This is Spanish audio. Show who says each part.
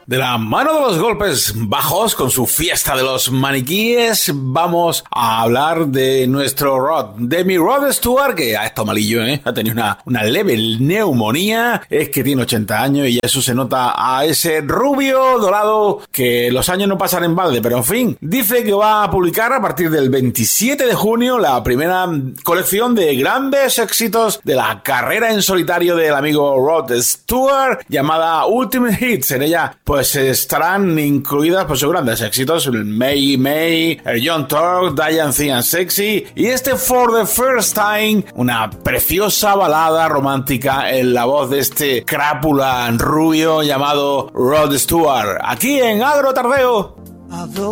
Speaker 1: De la mano de los golpes bajos, con su fiesta de los maniquíes, vamos a hablar de nuestro Rod, de mi Rod Stewart, que ha estado malillo, ha tenido una leve neumonía, es que tiene 80 años y eso se nota a ese rubio dorado, que los años no pasan en balde, pero en fin, dice que va a publicar a partir del 27 de junio la primera colección de grandes éxitos de la carrera en solitario del amigo Rod Stewart, llamada Ultimate Hits. En ella pues estarán incluidas pues sus grandes éxitos, el May, el Young Turk, Diane Thing and Sexy y este For the First Time, una preciosa balada romántica en la voz de este crápula rubio llamado Rod Stewart, aquí en Agro Tardeo.